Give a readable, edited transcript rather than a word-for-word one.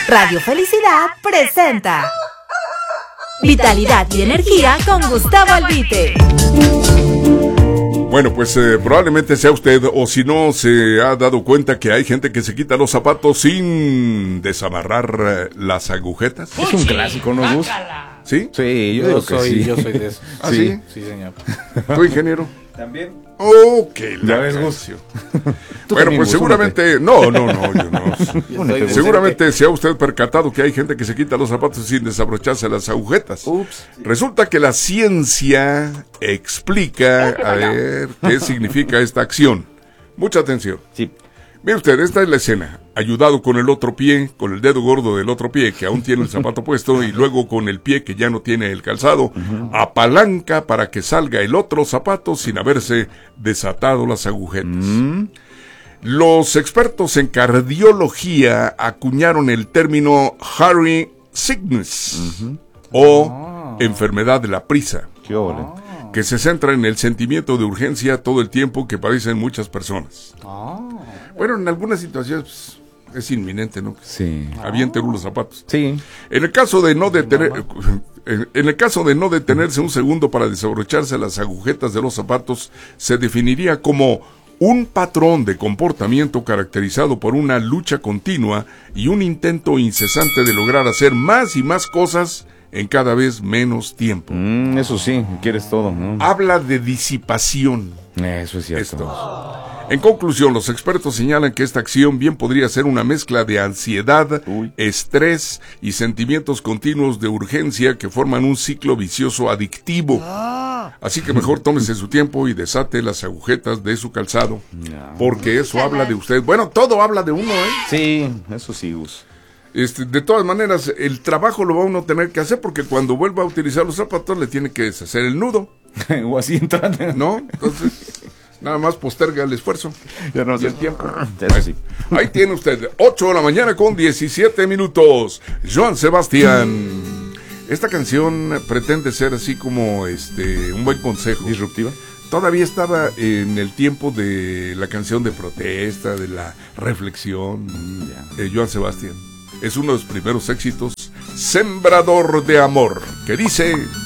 Radio Felicidad presenta Vitalidad y Energía con Gustavo Albite. Bueno, pues probablemente sea usted, o si no, se ha dado cuenta que hay gente que se quita los zapatos sin desamarrar las agujetas. Es un clásico, ¿no, Gus? ¿Sí? Sí, yo soy de eso. ¿Ah, sí? Sí, señor. ¿Tú, ingeniero? ¿También? Oh, qué ¿Ya ves, Gus? Bueno, pues seguramente... No, yo no. Seguramente se ha usted percatado que hay gente que se quita los zapatos sin desabrocharse las agujetas. Ups. Resulta que la ciencia explica, a ver, qué significa esta acción. Mucha atención. Sí. Mire usted, esta es la escena. Ayudado con el otro pie, con el dedo gordo del otro pie que aún tiene el zapato puesto, y luego con el pie que ya no tiene el calzado, apalanca para que salga el otro zapato sin haberse desatado las agujetas. Los expertos en cardiología acuñaron el término hurry sickness o enfermedad de la prisa, Qué ole. que se centra en el sentimiento de urgencia todo el tiempo que padecen muchas personas. Bueno, en algunas situaciones es inminente, ¿no? Sí. Avienten los zapatos. Sí. En el caso de no detenerse un segundo para desabrocharse las agujetas de los zapatos, se definiría como un patrón de comportamiento caracterizado por una lucha continua y un intento incesante de lograr hacer más y más cosas en cada vez menos tiempo. Eso sí, quieres todo, ¿no? Habla de disipación. Eso es cierto. Esto. En conclusión, los expertos señalan que esta acción bien podría ser una mezcla de ansiedad, estrés y sentimientos continuos de urgencia que forman un ciclo vicioso adictivo. Así que mejor tómese su tiempo y desate las agujetas de su calzado, porque eso habla de usted. Bueno, todo habla de uno, ¿eh? Sí, eso sí, Gus. De todas maneras, el trabajo lo va uno a tener que hacer, porque cuando vuelva a utilizar los zapatos le tiene que deshacer el nudo, O así entran. ¿no? Entonces, nada más posterga el esfuerzo Ya no y sé. el tiempo. Eso sí. Ahí tiene usted, 8 de la mañana con 17 minutos. Joan Sebastián. Esta canción pretende ser así como un buen consejo. ¿Disruptiva? Todavía estaba en el tiempo de la canción de protesta, de la reflexión. Joan Sebastián. Es uno de los primeros éxitos, Sembrador de Amor, que dice...